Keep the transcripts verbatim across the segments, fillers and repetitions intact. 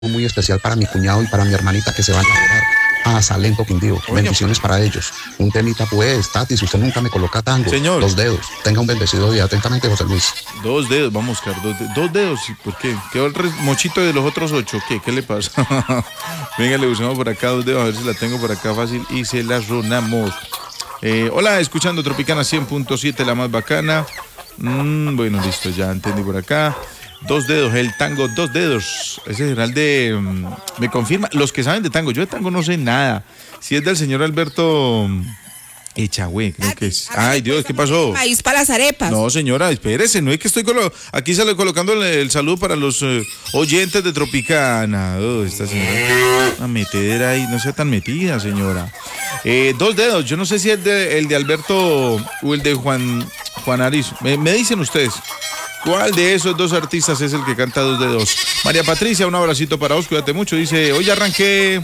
muy especial para mi cuñado y para mi hermanita que se van a mudar a Salento, Quindío. Coño. Bendiciones para ellos. Un temita pues, Tatis, usted nunca me coloca tango. Señor. Dos dedos. Tenga un bendecido día. Atentamente, José Luis. Dos dedos, vamos a buscar dos, de- dos dedos. ¿Por qué? ¿Quedó el res- mochito de los otros ocho? ¿Qué? ¿Qué le pasa? Venga, le buscamos por acá dos dedos, a ver si la tengo por acá fácil y se la sonamos. Eh, hola, escuchando Tropicana cien punto siete, la más bacana. Mm, bueno, listo, ya entendí por acá. Dos dedos, el tango, dos dedos. Ese será el de... mm, me confirma, los que saben de tango, yo de tango no sé nada. Si es del señor Alberto mm, Echagüe, creo que es. Ay, Dios, ¿qué pasó? Maíz para las arepas. No, señora, espérese, no es que estoy colo aquí sale colocando el, el saludo para los eh, oyentes de Tropicana. Oh, esta señora, una metedera ahí, no sea tan metida, señora. Eh, dos dedos, yo no sé si es de, el de Alberto o el de Juan, Juan Arizo. Me, me dicen ustedes, ¿cuál de esos dos artistas es el que canta dos dedos? María Patricia, un abracito para vos, cuídate mucho. Dice, hoy arranqué...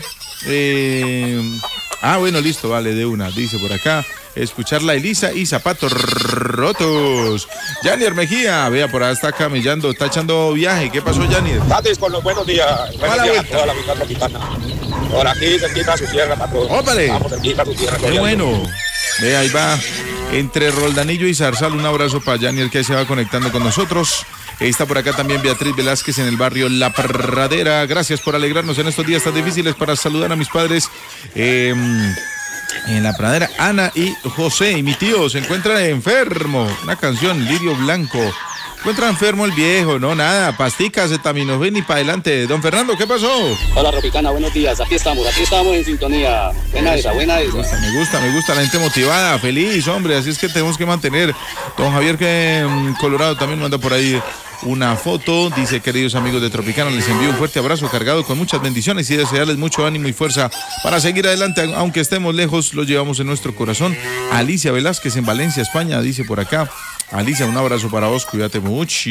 Eh, ah, bueno, listo, vale, de una. Dice por acá, escuchar la Elisa y zapatos rotos. Yanier Mejía, vea, por ahí está camellando, está echando viaje. ¿Qué pasó, Yanier? Tatis, con los buenos días. Buenos la días a vuelta. toda la mitad tropicana. Por aquí cerquita a su tierra, patrón. ¡Ópale! Vamos cerquita a su tierra. Qué bueno. Ve, ahí va. Entre Roldanillo y Zarzal, un abrazo para Yanier que se va conectando con nosotros. Está por acá también Beatriz Velázquez en el barrio La Pradera. Gracias por alegrarnos en estos días tan difíciles para saludar a mis padres. Eh, en La Pradera, Ana y José y mi tío se encuentra enfermo. Una canción, Lirio Blanco. Encuentra enfermo el viejo, no, nada, pasticas, acetaminofén y para adelante. Don Fernando, ¿qué pasó? Hola Tropicana, buenos días, aquí estamos, aquí estamos en sintonía. Buena esa, buena Me esa. gusta, me gusta, me gusta la gente motivada, feliz, hombre, así es que tenemos que mantener. Don Javier que mm, Colorado también manda por ahí una foto, dice, queridos amigos de Tropicana, les envío un fuerte abrazo cargado con muchas bendiciones y desearles mucho ánimo y fuerza para seguir adelante, aunque estemos lejos, los llevamos en nuestro corazón. Alicia Velázquez en Valencia, España, dice por acá. Alicia, un abrazo para vos, cuídate mucho.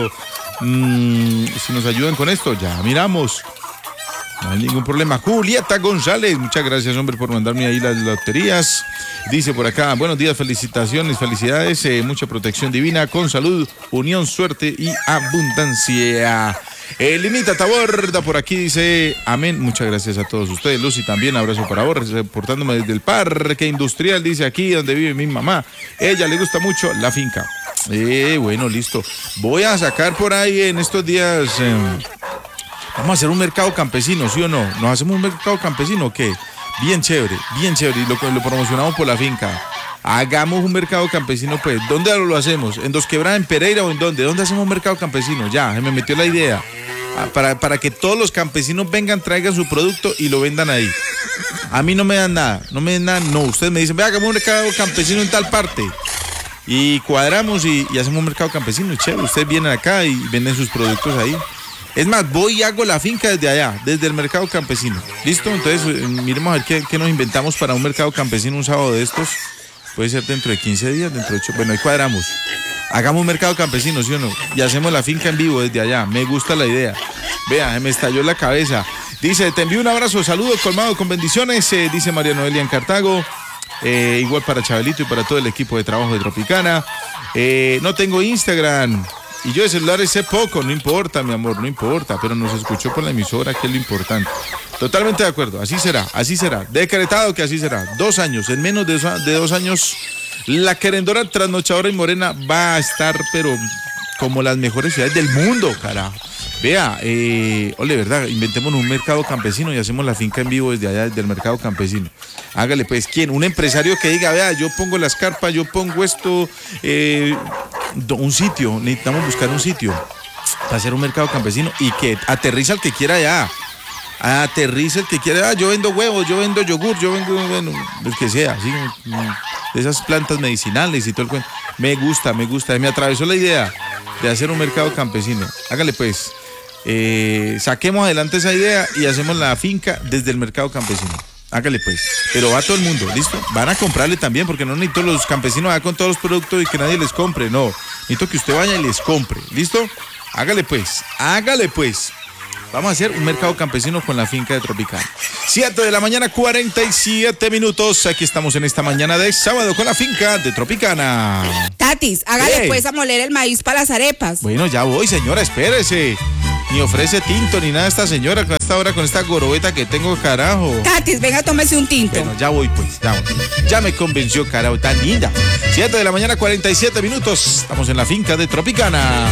Mm, si nos ayudan con esto, ya miramos. No hay ningún problema. Julieta González, muchas gracias, hombre, por mandarme ahí las loterías. Dice por acá, buenos días, felicitaciones, felicidades, eh, mucha protección divina, con salud, unión, suerte y abundancia. Eh, Limita Taborda por aquí dice, amén, muchas gracias a todos ustedes. Lucy también, abrazo para vos, reportándome desde el parque industrial, dice aquí donde vive mi mamá. Ella le gusta mucho la finca. Eh, bueno, listo. Voy a sacar por ahí en estos días... Eh, Vamos a hacer un mercado campesino, ¿sí o no? ¿Nos hacemos un mercado campesino o qué? Bien chévere, bien chévere. Y lo, lo promocionamos por la finca. Hagamos un mercado campesino, pues. ¿Dónde lo hacemos? ¿En Dos Quebradas, en Pereira o en dónde? ¿Dónde hacemos un mercado campesino? Ya, se me metió la idea. Ah, Para, para que todos los campesinos vengan, traigan su producto y lo vendan ahí. A mí no me dan nada, no me dan nada, no. Ustedes me dicen, vea, hagamos un mercado campesino en tal parte. Y cuadramos y, y hacemos un mercado campesino. Chévere, ustedes vienen acá y venden sus productos ahí. Es más, voy y hago la finca desde allá, desde el mercado campesino. ¿Listo? Entonces, eh, miremos a ver qué, qué nos inventamos para un mercado campesino un sábado de estos. Puede ser dentro de quince días, dentro de ocho. Bueno, ahí cuadramos. Hagamos un mercado campesino, ¿sí o no? Y hacemos la finca en vivo desde allá. Me gusta la idea. Vea, se me estalló la cabeza. Dice, te envío un abrazo, saludos, colmado con bendiciones. Eh, dice María Noelia en Cartago. Eh, igual para Chabelito y para todo el equipo de trabajo de Tropicana. Eh, no tengo Instagram. Y yo de celulares sé poco, no importa, mi amor, no importa, pero nos escuchó por la emisora, que es lo importante. Totalmente de acuerdo, así será, así será. Decretado que así será. Dos años, en menos de dos, de dos años, la querendora, trasnochadora y morena va a estar, pero como las mejores ciudades del mundo, carajo. Vea, eh, ole, ¿verdad? Inventemos un mercado campesino y hacemos la finca en vivo desde allá, desde el mercado campesino. Hágale, pues, ¿quién? Un empresario que diga, vea, yo pongo las carpas, yo pongo esto, eh, un sitio, necesitamos buscar un sitio para hacer un mercado campesino y que aterriza el que quiera allá. Aterriza el que quiera, ah, yo vendo huevos, yo vendo yogur, yo vendo, bueno, el que sea, ¿sí? De esas plantas medicinales y todo el cuento. Me gusta, me gusta, me atravesó la idea de hacer un mercado campesino. Hágale, pues. Eh, saquemos adelante esa idea y hacemos la finca desde el mercado campesino. Hágale pues, pero va todo el mundo, ¿listo? Van a comprarle también, porque no necesito los campesinos allá con todos los productos y que nadie les compre, no. Necesito que usted vaya y les compre, ¿listo? Hágale pues, hágale pues. Vamos a hacer un mercado campesino con la finca de Tropicana. siete de la mañana, cuarenta y siete minutos. Aquí estamos en esta mañana de sábado con la finca de Tropicana. Tatis, hágale ¿Qué? pues a moler el maíz para las arepas. Bueno, ya voy, señora, espérese. ni ofrece tinto ni nada esta señora a esta hora con esta gorobeta que tengo, carajo. Tatis, venga, tómese un tinto. Bueno, ya voy pues, ya voy. Ya me convenció, carajo, tan linda. siete de la mañana, cuarenta y siete minutos. Estamos en la finca de Tropicana.